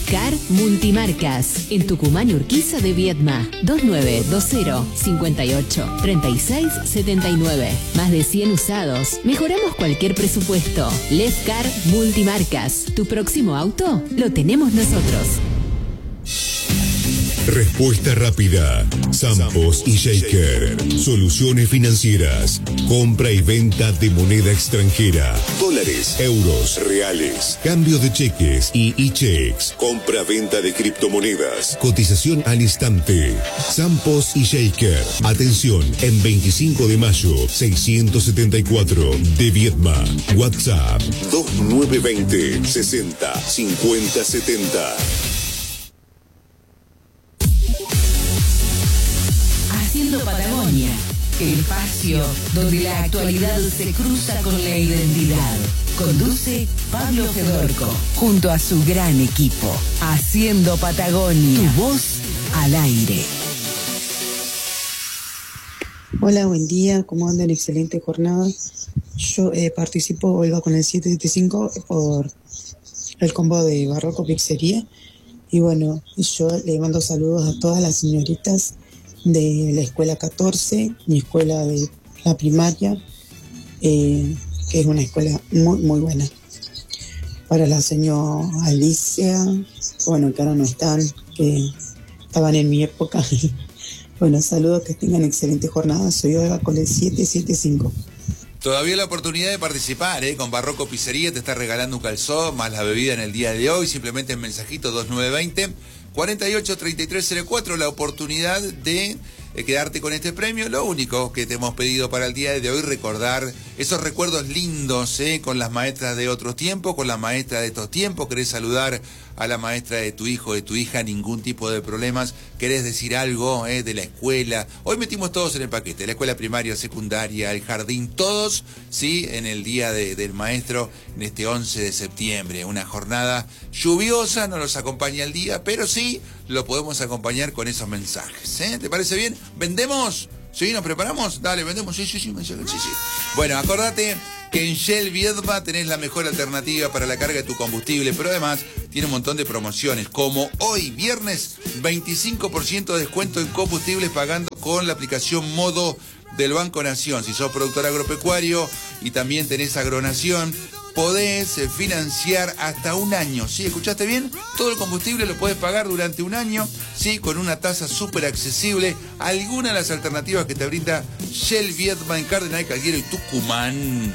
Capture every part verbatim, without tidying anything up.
Lefcar Multimarcas, en Tucumán y Urquiza de Viedma. dos nueve dos cero, cinco ocho, tres seis siete nueve. Más de cien usados. Mejoramos cualquier presupuesto. Lefcar Multimarcas. Tu próximo auto lo tenemos nosotros. Respuesta rápida. Zampos y Shaker. Soluciones financieras. Compra y venta de moneda extranjera. Dólares, euros, reales. Cambio de cheques y e-checks. Compra-venta de criptomonedas. Cotización al instante. Zampos y Shaker. Atención, en veinticinco de mayo, seiscientos setenta y cuatro de Viedma. WhatsApp dos nueve dos cero, sesenta, cincuenta, setenta. Haciendo Patagonia, el espacio donde la actualidad se cruza con la identidad. Conduce Pablo Fedorco, junto a su gran equipo. Haciendo Patagonia, tu voz al aire. Hola, buen día, ¿cómo andan? Excelente jornada. Yo eh, participo, Olga, con el siete siete cinco por el combo de Barroco Pizzería. Y bueno, yo le mando saludos a todas las señoritas de la escuela catorce, mi escuela de la primaria, eh, que es una escuela muy, muy buena. Para la señora Alicia, bueno, que ahora no están, que estaban en mi época. Bueno, saludos, que tengan excelente jornada. Soy Olga con el siete siete cinco. Todavía la oportunidad de participar, ¿eh? Con Barroco Pizzería te está regalando un calzón más la bebida en el día de hoy. Simplemente en mensajito dos nueve dos cero, cuarenta y ocho, treinta y tres cero cuatro, la oportunidad de eh, quedarte con este premio. Lo único que te hemos pedido para el día de hoy, recordar esos recuerdos lindos, ¿eh? Con las maestras de otros tiempos, con las maestras de estos tiempos. Querés saludar a la maestra de tu hijo, de tu hija, ningún tipo de problemas. Querés decir algo eh, de la escuela. Hoy metimos todos en el paquete, la escuela primaria, secundaria, el jardín, todos, sí, en el día de, del maestro, en este once de septiembre. Una jornada lluviosa, no nos acompaña el día, pero sí lo podemos acompañar con esos mensajes. ¿eh? ¿Te parece bien? ¿Vendemos? ¿Sí? ¿Nos preparamos? Dale, vendemos. Sí, sí, sí, sí, sí. Bueno, acordate que en Shell Viedma tenés la mejor alternativa para la carga de tu combustible, pero además tiene un montón de promociones, como hoy, viernes, veinticinco por ciento de descuento en combustibles pagando con la aplicación Modo del Banco Nación. Si sos productor agropecuario y también tenés agronación, podés financiar hasta un año. ¿Sí? ¿Escuchaste bien? Todo el combustible lo podés pagar durante un año, ¿sí? Con una tasa súper accesible. Alguna de las alternativas que te brinda Shell Viedma en Cardenal, Calguero y Tucumán.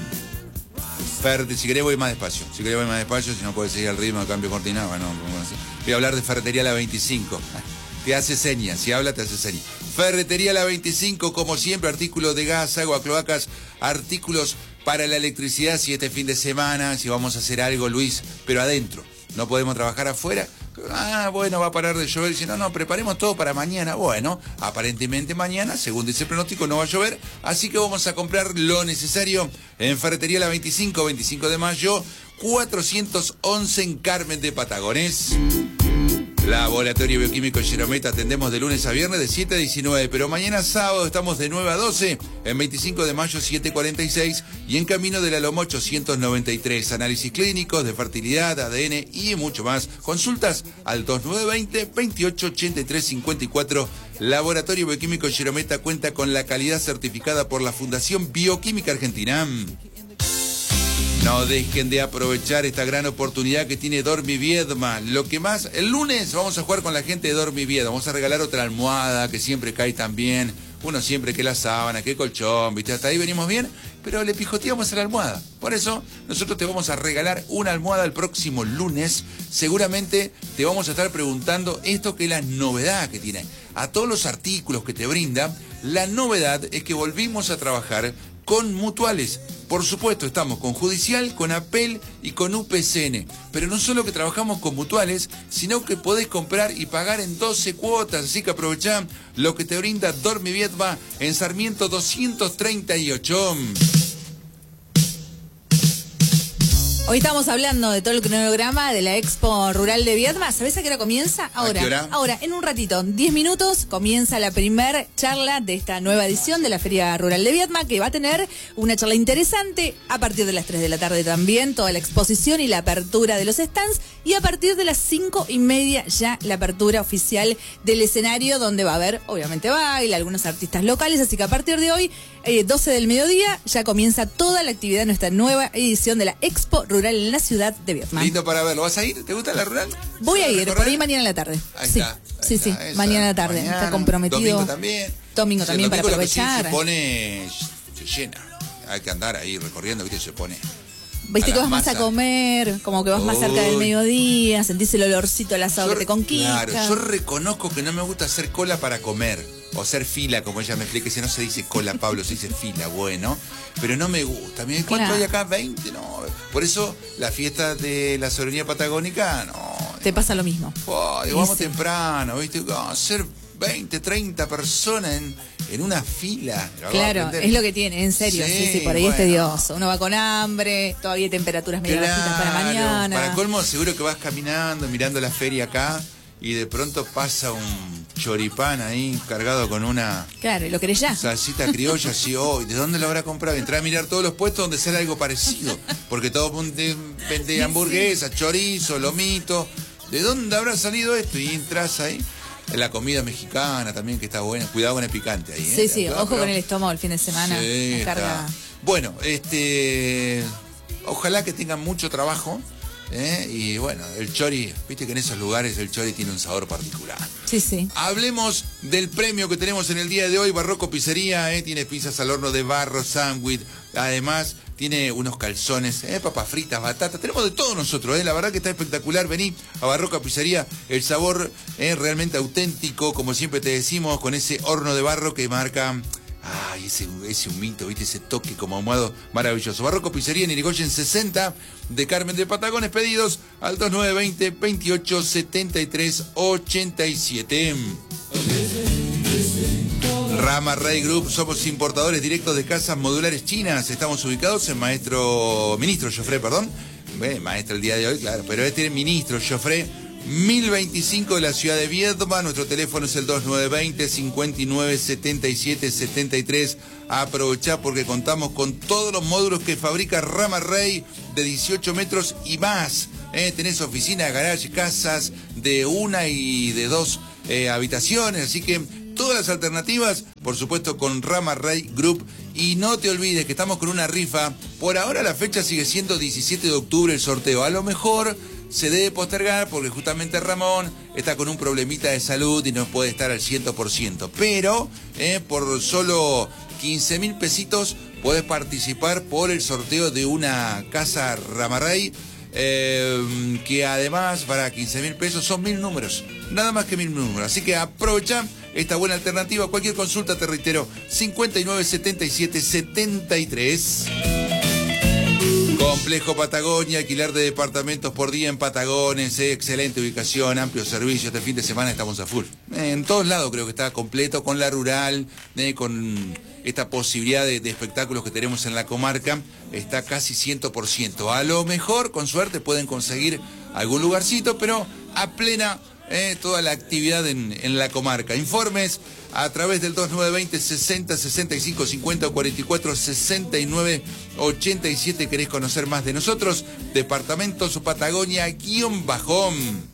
Fer, si querés voy más despacio. Si querés voy más despacio, si no podés seguir al ritmo de cambio cortina, bueno, voy a hablar de Ferretería La veinticinco. Te hace señas, si habla te hace señas. Ferretería La veinticinco, como siempre, artículos de gas, agua, cloacas, artículos para la electricidad, si este fin de semana, si vamos a hacer algo, Luis, pero adentro, no podemos trabajar afuera. Ah, bueno, va a parar de llover. Si no, no, preparemos todo para mañana. Bueno, aparentemente mañana, según dice el pronóstico, no va a llover, así que vamos a comprar lo necesario en Ferretería La veinticinco, veinticinco de mayo, cuatrocientos once en Carmen de Patagones. Laboratorio Bioquímico Yerometa, atendemos de lunes a viernes de siete a diecinueve, pero mañana sábado estamos de nueve a doce, en veinticinco de mayo setecientos cuarenta y seis y en Camino de la Loma ochocientos noventa y tres. Análisis clínicos de fertilidad, A D N y mucho más. Consultas al dos nueve dos cero, veintiocho ochenta y tres cincuenta y cuatro. Laboratorio Bioquímico Yerometa cuenta con la calidad certificada por la Fundación Bioquímica Argentina. No dejen de aprovechar esta gran oportunidad que tiene Dormi Viedma. Lo que más, el lunes vamos a jugar con la gente de Dormi Viedma. Vamos a regalar otra almohada que siempre cae tan bien. Uno siempre que la sábana, que colchón, ¿viste? Hasta ahí venimos bien, pero le pijoteamos a la almohada. Por eso, nosotros te vamos a regalar una almohada el próximo lunes. Seguramente te vamos a estar preguntando esto que es la novedad que tiene. A todos los artículos que te brinda, la novedad es que volvimos a trabajar con mutuales. Por supuesto, estamos con Judicial, con Apel y con U P C N. Pero no solo que trabajamos con mutuales, sino que podés comprar y pagar en doce cuotas. Así que aprovechá lo que te brinda Dormi Viedma en Sarmiento doscientos treinta y ocho. Hoy estamos hablando de todo el cronograma de la Expo Rural de Viedma. ¿Sabés a qué hora comienza? Ahora, ¿A qué hora? ahora, en un ratito, diez minutos, comienza la primer charla de esta nueva edición de la Feria Rural de Viedma, que va a tener una charla interesante a partir de las tres de la tarde también, toda la exposición y la apertura de los stands, y a partir de las cinco y media ya la apertura oficial del escenario, donde va a haber, obviamente, baile, algunos artistas locales, así que a partir de hoy, eh, doce del mediodía, ya comienza toda la actividad de nuestra nueva edición de la Expo Rural en la ciudad de Viedma. Lindo para verlo. ¿Vas a ir? ¿Te gusta la rural? Voy a ir, recorrer? por ahí mañana en la tarde. Ahí sí, está. Ahí sí, está, sí, esa. mañana en la tarde. Mañana, Está comprometido. Domingo también. Domingo Sí, también para domingo lo que sí aprovechar. se pone, se llena. Hay que andar ahí recorriendo, ¿viste? Se pone. Viste a que las vas más a masas. comer, como que vas más cerca del Uy. mediodía, sentís el olorcito al asado Yo que te re- conquista. Claro, yo reconozco que no me gusta hacer cola para comer. O hacer fila, como ella me explica, si no se dice cola, Pablo, se dice fila, bueno. Pero no me gusta. Mira, ¿cuánto Claro. hay acá? veinte, no. Por eso la fiesta de la soberanía patagónica, no. Te pasa lo mismo. Oh, digo, Y vamos sí. temprano, ¿viste? Vamos a hacer veinte, treinta personas en, en una fila. La vamos a Claro, aprender. es lo que tiene, en serio, sí, Sí, sí, por ahí es bueno. tedioso. Uno va con hambre, todavía hay temperaturas medio bajitas para Claro, mañana. Para colmo, seguro que vas caminando, mirando la feria acá, y de pronto pasa un choripán ahí cargado con una Claro, y lo querés ya. salsita criolla, así, oh, ¿de dónde lo habrá comprado? Entrá a mirar todos los puestos donde sale algo parecido, porque todo el mundo vende hamburguesas, chorizo, lomito. ¿De dónde habrá salido esto? Y entras ahí. La comida mexicana también, que está buena. Cuidado con el picante ahí, ¿eh? Sí, sí, Cuidado, ojo pero- con el estómago el fin de semana. Sí, la carga. está. Bueno, este, ojalá que tengan mucho trabajo, ¿eh? Y bueno, el chori, viste que en esos lugares el chori tiene un sabor particular. Sí, sí. Hablemos del premio que tenemos en el día de hoy. Barroco Pizzería, ¿eh? Tiene pizzas al horno de barro, sándwich, además tiene unos calzones, ¿eh? Papas fritas, batata, tenemos de todo nosotros, ¿eh? La verdad que está espectacular. Vení a Barroco Pizzería, el sabor es realmente auténtico, como siempre te decimos, con ese horno de barro que marca... Ay, ese, ese humito, ¿viste? Ese toque como ahumado maravilloso. Barroco Pizzería en Irigoyen sesenta, de Carmen de Patagones. Pedidos al dos nueve dos cero, veintiocho setenta y tres ochenta y siete. Rama Rey Group, somos importadores directos de casas modulares chinas. Estamos ubicados en Maestro, Ministro Joffre, perdón. Ve, maestro el día de hoy, claro, pero este es Ministro Joffre, mil veinticinco de la ciudad de Viedma. Nuestro teléfono es el dos nueve dos cero, cincuenta y nueve setenta y siete setenta y tres. Aprovechá porque contamos con todos los módulos que fabrica Rama Rey de dieciocho metros y más. Eh, tenés oficina, garage, casas de una y de dos eh, habitaciones, así que todas las alternativas, por supuesto, con Rama Rey Group. Y no te olvides que estamos con una rifa. Por ahora la fecha sigue siendo diecisiete de octubre el sorteo. A lo mejor se debe postergar porque justamente Ramón está con un problemita de salud y no puede estar al cien por ciento. Pero eh, por solo quince mil pesitos podés participar por el sorteo de una casa Rama Rey. Eh, que además para quince mil pesos son mil números, nada más que mil números, así que aprovecha esta buena alternativa. Cualquier consulta, te reitero, cincuenta y nueve setenta y siete setenta y tres. Complejo Patagonia, alquiler de departamentos por día en Patagones, eh, excelente ubicación, amplio servicio. Este fin de semana estamos a full. Eh, en todos lados creo que está completo, con la rural, eh, con esta posibilidad de, de espectáculos que tenemos en la comarca, está casi cien por ciento. A lo mejor, con suerte, pueden conseguir algún lugarcito, pero a plena eh, toda la actividad en, en la comarca. Informes a través del dos nueve dos cero, sesenta, sesenta y cinco, cincuenta o cuarenta y cuatro, sesenta y nueve, ochenta y siete. ¿Querés conocer más de nosotros? Departamentos Patagonia, guión bajón.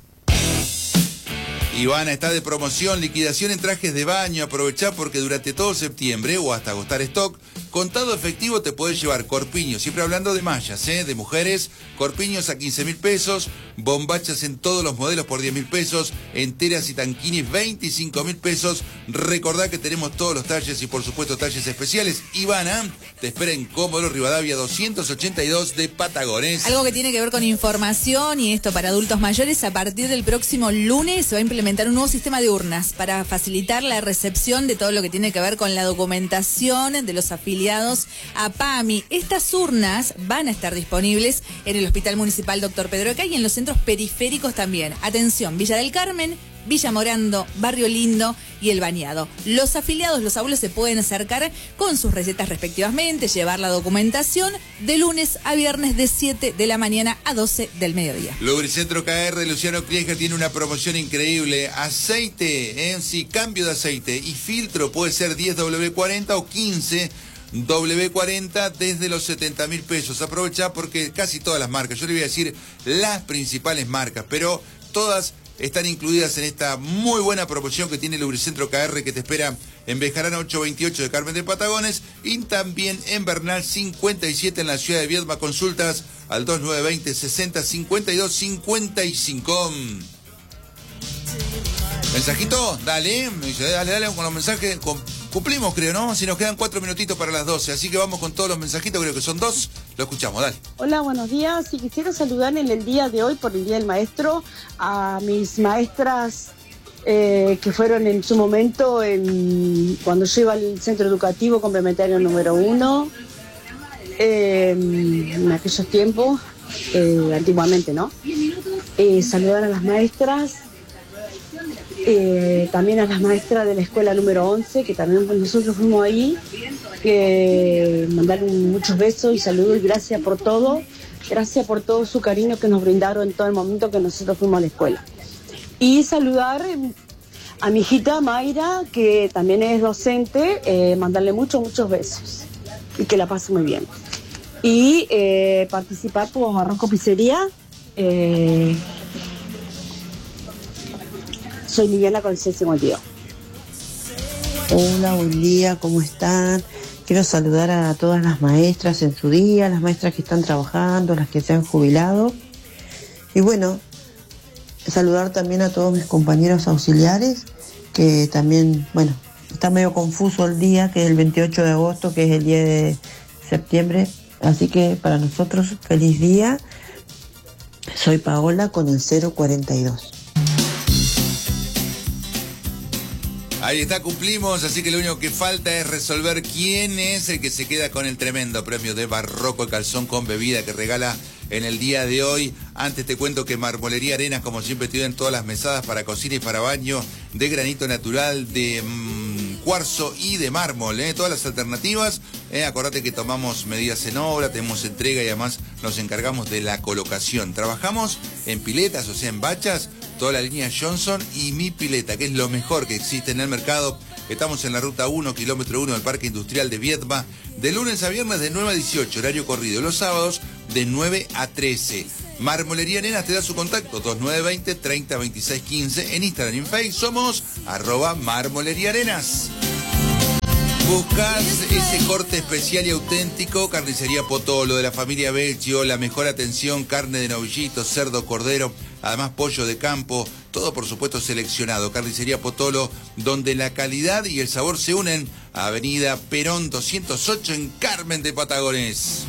Ivana está de promoción, liquidación en trajes de baño. Aprovechá porque durante todo septiembre o hasta agotar stock, contado efectivo te podés llevar corpiños, siempre hablando de mallas, ¿eh? De mujeres, corpiños a quince mil pesos, bombachas en todos los modelos por diez mil pesos, enteras y tanquinis veinticinco mil pesos. Recordá que tenemos todos los talles y por supuesto talles especiales. Ivana te espera en Comodoro Rivadavia doscientos ochenta y dos de Patagones. Algo que tiene que ver con información y esto para adultos mayores, a partir del próximo lunes se va a implementar un nuevo sistema de urnas para facilitar la recepción de todo lo que tiene que ver con la documentación de los afiliados a PAMI. Estas urnas van a estar disponibles en el Hospital Municipal Doctor Pedro Ecay y en los centros periféricos también. Atención, Villa del Carmen, Villa Morando, Barrio Lindo y El Bañado. Los afiliados, los abuelos, se pueden acercar con sus recetas respectivamente, llevar la documentación de lunes a viernes de siete de la mañana a doce del mediodía. Lubricentro K R de Luciano Crieja tiene una promoción increíble. Aceite, en sí, cambio de aceite y filtro puede ser diez W cuarenta o quince W cuarenta desde los setenta mil pesos. Aprovecha porque casi todas las marcas, yo le voy a decir las principales marcas, pero todas están incluidas en esta muy buena promoción que tiene Lubricentro K R, que te espera en Bejarano ochocientos veintiocho de Carmen de Patagones y también en Bernal cincuenta y siete en la ciudad de Viedma. Consultas al dos nueve dos cero, sesenta, cincuenta y dos, cincuenta y cinco. ¿Mensajito? Dale, me dice, dale, dale con los mensajes. Cumplimos, creo, ¿no? Si nos quedan cuatro minutitos para las doce, así que vamos con todos los mensajitos, creo que son dos. Lo escuchamos, dale. Hola, buenos días. Sí, quisiera saludar en el día de hoy, por el Día del Maestro, a mis maestras eh, que fueron en su momento, en, cuando yo iba al centro educativo complementario número uno, eh, en aquellos tiempos, eh, antiguamente, ¿no? Eh, saludar a las maestras. Eh, también a las maestras de la escuela número once, que también nosotros fuimos ahí, que mandaron muchos besos y saludos y gracias por todo, gracias por todo su cariño que nos brindaron en todo el momento que nosotros fuimos a la escuela. Y saludar a mi hijita Mayra, que también es docente, eh, mandarle muchos, muchos besos y que la pase muy bien. Y eh, participar por Barroco Pizzería. Eh, Soy Liliana con el seis cincuenta y dos. Hola, buen día, ¿cómo están? Quiero saludar a todas las maestras en su día, las maestras que están trabajando, las que se han jubilado. Y bueno, saludar también a todos mis compañeros auxiliares, que también, bueno, está medio confuso el día, que es el veintiocho de agosto, que es el diez de septiembre. Así que para nosotros, feliz día. Soy Paola con el cero cuarenta y dos. Ahí está, cumplimos, así que lo único que falta es resolver quién es el que se queda con el tremendo premio de Barroco el calzón con bebida que regala en el día de hoy. Antes te cuento que Marmolería Arenas, como siempre, tienen todas las mesadas para cocina y para baño de granito natural, de mmm, cuarzo y de mármol, ¿eh? Todas las alternativas. ¿eh? Acordate que tomamos medidas en obra, tenemos entrega y además nos encargamos de la colocación. Trabajamos en piletas, o sea, en bachas, toda la línea Johnson y Mi Pileta, que es lo mejor que existe en el mercado. Estamos en la ruta uno, kilómetro uno del Parque Industrial de Viedma, de lunes a viernes de nueve a dieciocho, horario corrido. Los sábados de nueve a trece. Marmolería Arenas te da su contacto, dos nueve dos cero, treinta, veintiséis, quince. En Instagram y en Facebook somos arroba Marmolería Arenas. Buscás ese corte especial y auténtico, Carnicería Potolo, de la familia Belchio, la mejor atención, carne de novillito, cerdo, cordero, además pollo de campo, todo por supuesto seleccionado. Carnicería Potolo, donde la calidad y el sabor se unen. Avenida Perón doscientos ocho en Carmen de Patagones.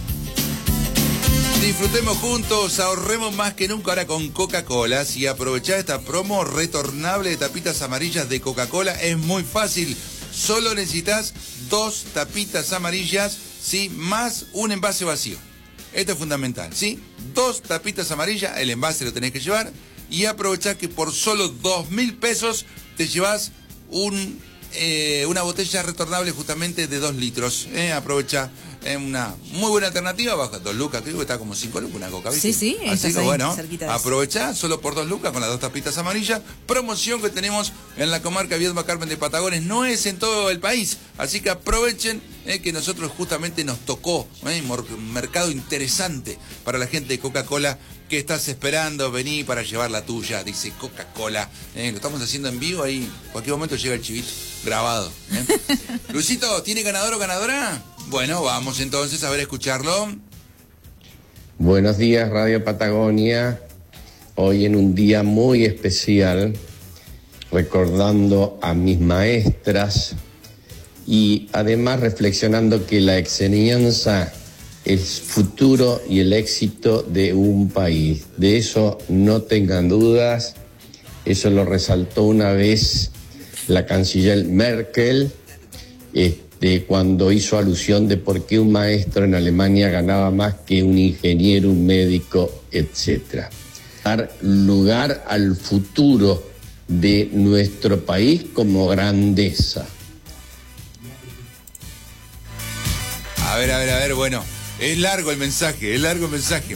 Disfrutemos juntos, ahorremos más que nunca ahora con Coca-Cola. Si aprovechás esta promo retornable de tapitas amarillas de Coca-Cola, es muy fácil. Solo necesitas dos tapitas amarillas, ¿sí? Más un envase vacío. Esto es fundamental, ¿sí? Dos tapitas amarillas, el envase lo tenés que llevar y aprovechá que por solo dos mil pesos te llevas un, eh, una botella retornable justamente de dos litros. ¿eh? Aprovecha. Es una muy buena alternativa, baja dos lucas, creo que está como cinco lucas una coca, ¿viste? Sí, sí, así que bueno, aprovechá solo por dos lucas con las dos tapitas amarillas. Promoción que tenemos en la comarca Viedma Carmen de Patagones, no es en todo el país, así que aprovechen eh, que nosotros justamente nos tocó eh, un mercado interesante para la gente de Coca-Cola. ¿Qué estás esperando? Vení para llevar la tuya, dice Coca-Cola. Eh, lo estamos haciendo en vivo, ahí en cualquier momento llega el chivito grabado. ¿eh? Luisito, ¿tiene ganador o ganadora? Bueno, vamos entonces a ver, escucharlo. Buenos días, Radio Patagonia. Hoy en un día muy especial, recordando a mis maestras y además reflexionando que la enseñanza es futuro y el éxito de un país. De eso no tengan dudas. Eso lo resaltó una vez la canciller Merkel, este, cuando hizo alusión de por qué un maestro en Alemania ganaba más que un ingeniero, un médico, etcétera. Dar lugar al futuro de nuestro país como grandeza. A ver, a ver, a ver, bueno, es largo el mensaje, es largo el mensaje.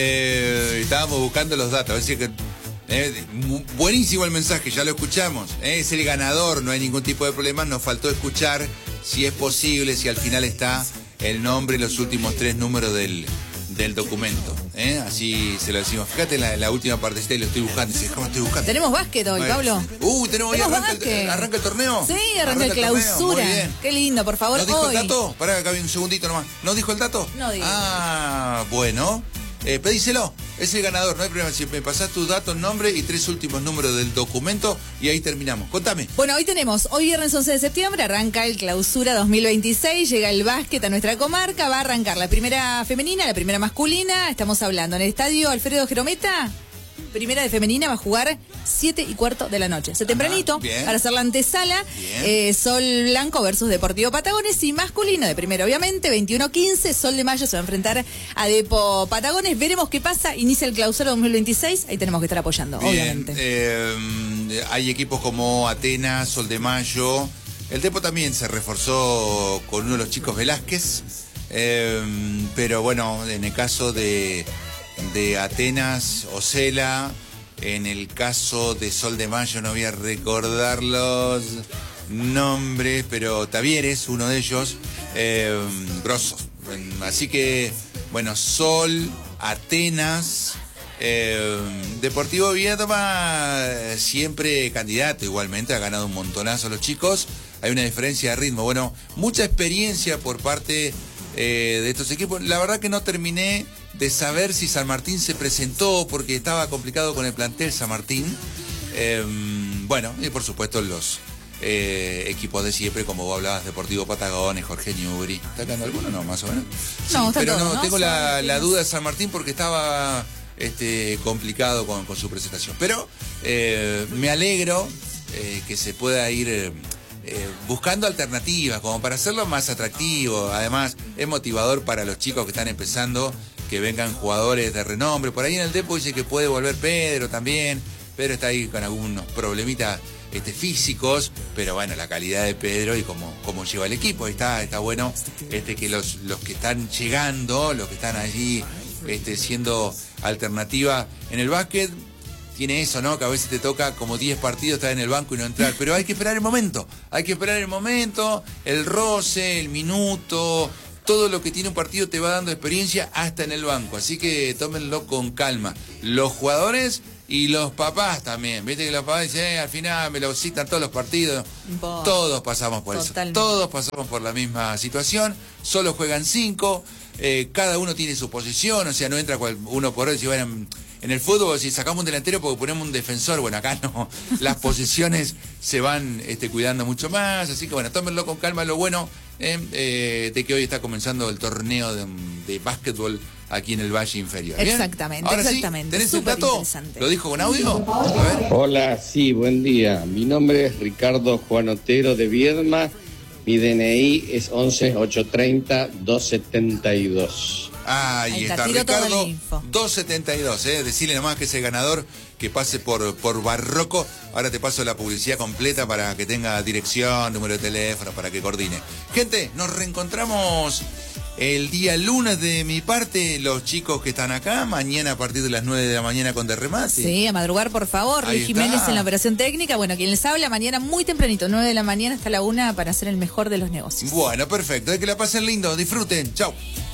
Eh, estábamos buscando los datos, a ver si es que... Eh, buenísimo el mensaje, ya lo escuchamos. Eh, es el ganador, no hay ningún tipo de problema. Nos faltó escuchar si es posible, si al final está el nombre y los últimos tres números del, del documento. Eh, así se lo decimos. Fíjate la, la última partecita y lo estoy buscando. Dice, ¿cómo estoy buscando? Tenemos básquet hoy, Pablo. Uh, tenemos, ¿Tenemos arranca, básquet? El, arranca el torneo. Sí, arranca, arranca el clausura. Muy bien. Qué lindo, por favor. ¿Nos dijo hoy. el dato? Pará, acá viene un segundito nomás. ¿No dijo el dato? No dijo. Ah, bueno. Eh, pedíselo, es el ganador, no hay problema. Si me pasás tus datos, nombre y tres últimos números del documento y ahí terminamos. Contame. Bueno, hoy tenemos, hoy viernes once de septiembre, arranca el clausura dos mil veintiséis, llega el básquet a nuestra comarca, va a arrancar la primera femenina, la primera masculina, estamos hablando en el estadio Alfredo Jerometa. Primera de femenina va a jugar siete y cuarto de la noche. Se tempranito, Ajá, bien. para hacer la antesala. Eh, Sol Blanco versus Deportivo Patagones. Y masculino de primero, obviamente, veintiuno quince. Sol de Mayo se va a enfrentar a Depo Patagones. Veremos qué pasa. Inicia el clausura dos mil veintiséis. Ahí tenemos que estar apoyando, Bien, obviamente. Eh, hay equipos como Atenas, Sol de Mayo. El Depo también se reforzó con uno de los chicos Velázquez. Eh, pero bueno, en el caso de... de Atenas, Ocela, en el caso de Sol de Mayo no voy a recordar los nombres, pero Tavieres, uno de ellos, eh, grosos. Así que, bueno, Sol, Atenas, eh, Deportivo Viedma, siempre candidato igualmente, ha ganado un montonazo los chicos, hay una diferencia de ritmo, bueno, mucha experiencia por parte eh, de estos equipos. La verdad que no terminé de saber si San Martín se presentó porque estaba complicado con el plantel San Martín. Eh, bueno, y por supuesto los eh, equipos de siempre, como vos hablabas, Deportivo Patagones, Jorge Newbery. ¿Está quedando alguno? No, más o menos. No, sí, está pero todo, no, ¿no? tengo San la, Martín. la duda de San Martín porque estaba este, complicado con, con su presentación. Pero eh, me alegro eh, que se pueda ir... Eh, Eh, buscando alternativas como para hacerlo más atractivo. Además es motivador para los chicos que están empezando que vengan jugadores de renombre. Por ahí en el Depo dice que puede volver Pedro también. Pedro está ahí con algunos problemitas este, físicos, pero bueno, la calidad de Pedro y cómo, cómo lleva el equipo, está, está bueno este, que los, los que están llegando, los que están allí este, siendo alternativa en el básquet. Tiene eso, ¿no? Que a veces te toca como diez partidos estar en el banco y no entrar. Pero hay que esperar el momento. Hay que esperar el momento, el roce, el minuto. Todo lo que tiene un partido te va dando experiencia hasta en el banco. Así que tómenlo con calma. Los jugadores y los papás también. Viste que los papás dicen, eh, al final me lo citan todos los partidos. Bo. Todos pasamos por Totalmente. eso. Todos pasamos por la misma situación. Solo juegan cinco. Eh, cada uno tiene su posición. O sea, no entra cual, uno por otro. Si van en el fútbol, si sacamos un delantero porque ponemos un defensor, bueno, acá no, las posiciones se van este, cuidando mucho más, así que bueno, tómenlo con calma. Lo bueno eh, eh, de que hoy está comenzando el torneo de, de básquetbol aquí en el Valle Inferior. ¿Bien? Exactamente, Ahora exactamente. Sí, ¿tenés el Súper dato? interesante. ¿Lo dijo con audio? A ver. Hola, sí, buen día. Mi nombre es Ricardo Juan Otero de Viedma. Mi D N I es once ochocientos treinta doscientos setenta y dos. Ahí, Ahí está, está, tiro toda la Ricardo, info. doscientos setenta y dos, eh. Decirle nomás que es el ganador, que pase por, por Barroco. Ahora te paso la publicidad completa para que tenga dirección, número de teléfono, para que coordine. Gente, nos reencontramos el día lunes de mi parte, los chicos que están acá, mañana a partir de las nueve de la mañana con Derremate. Sí, a madrugar, por favor. Ahí Luis Jiménez está. en la operación técnica. Bueno, quien les habla mañana muy tempranito, nueve de la mañana hasta la una para hacer el mejor de los negocios. Bueno, perfecto, es que la pasen lindo, disfruten, chau.